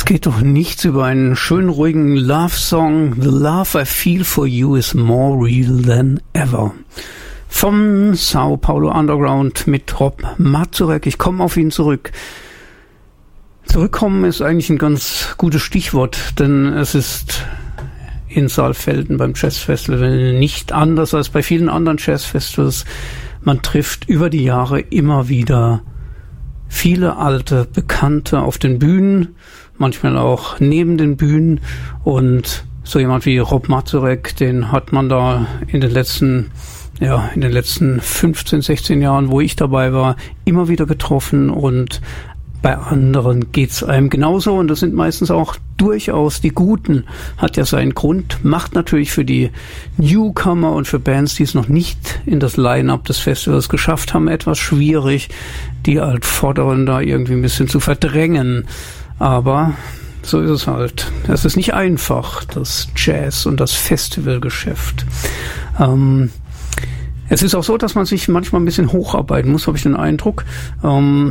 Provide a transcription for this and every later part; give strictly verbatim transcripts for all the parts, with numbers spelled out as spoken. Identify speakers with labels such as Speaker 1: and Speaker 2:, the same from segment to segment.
Speaker 1: geht doch nichts über einen schönen, ruhigen Love-Song. The love I feel for you is more real than ever. Vom Sao Paulo Underground mit Rob Mazurek. Ich komme auf ihn zurück. Zurückkommen ist eigentlich ein ganz gutes Stichwort, denn es ist in Saalfelden beim Jazzfestival nicht anders als bei vielen anderen Jazzfestivals. Man trifft über die Jahre immer wieder viele alte Bekannte auf den Bühnen, manchmal auch neben den Bühnen, und so jemand wie Rob Mazurek, den hat man da in den letzten, ja, in den letzten fünfzehn, sechzehn Jahren, wo ich dabei war, immer wieder getroffen, und bei anderen geht's einem genauso, und das sind meistens auch durchaus die Guten. Hat ja seinen Grund, macht natürlich für die Newcomer und für Bands, die es noch nicht in das Line-Up des Festivals geschafft haben, etwas schwierig, die Altvorderen da irgendwie ein bisschen zu verdrängen. Aber so ist es halt. Es ist nicht einfach, das Jazz- und das Festivalgeschäft. Ähm, es ist auch so, dass man sich manchmal ein bisschen hocharbeiten muss, habe ich den Eindruck. Ähm,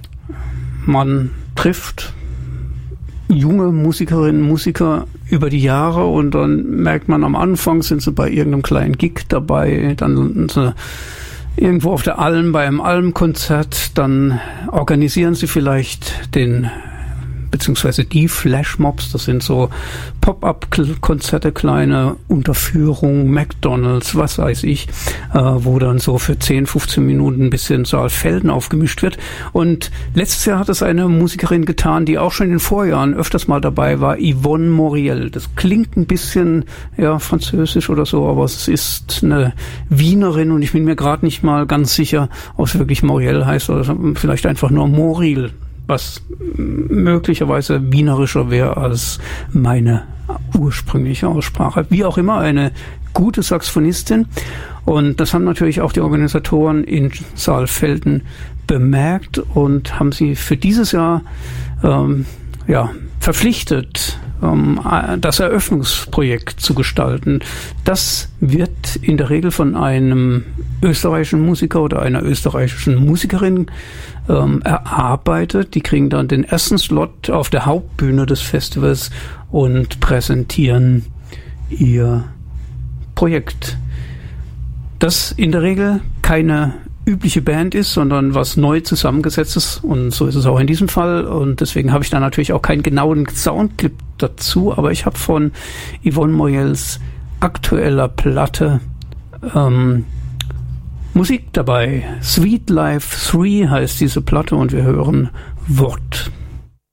Speaker 1: man trifft junge Musikerinnen und Musiker über die Jahre, und dann merkt man, am Anfang sind sie bei irgendeinem kleinen Gig dabei, dann sind sie irgendwo auf der Alm bei einem Almkonzert, dann organisieren sie vielleicht den beziehungsweise die Flashmobs, das sind so Pop-up-Konzerte, kleine Unterführungen, McDonalds, was weiß ich, äh, wo dann so für zehn, fünfzehn Minuten ein bisschen Saalfelden aufgemischt wird. Und letztes Jahr hat es eine Musikerin getan, die auch schon in den Vorjahren öfters mal dabei war, Yvonne Moriel. Das klingt ein bisschen, ja, französisch oder so, aber es ist eine Wienerin, und ich bin mir gerade nicht mal ganz sicher, ob es wirklich Moriel heißt oder vielleicht einfach nur Moril, was möglicherweise wienerischer wäre als meine ursprüngliche Aussprache. Wie auch immer, eine gute Saxophonistin. Und das haben natürlich auch die Organisatoren in Saalfelden bemerkt und haben sie für dieses Jahr ähm, ja, verpflichtet, um das Eröffnungsprojekt zu gestalten. Das wird in der Regel von einem österreichischen Musiker oder einer österreichischen Musikerin ähm, erarbeitet. Die kriegen dann den ersten Slot auf der Hauptbühne des Festivals und präsentieren ihr Projekt. Das in der Regel keine übliche Band ist, sondern was neu zusammengesetztes, und so ist es auch in diesem Fall, und deswegen habe ich da natürlich auch keinen genauen Soundclip dazu, aber ich habe von Yvonne Moriels aktueller Platte ähm, Musik dabei. Sweet Life drei heißt diese Platte, und wir hören Wort.